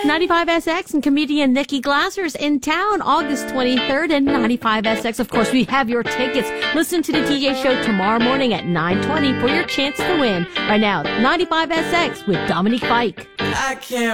95SX and comedian Nikki Glasser's in town August 23rd, and 95SX, of course, we have your tickets. Listen to the TJ Show tomorrow morning at 9:20 for your chance to win. Right now, 95SX with Dominique Fike. I can't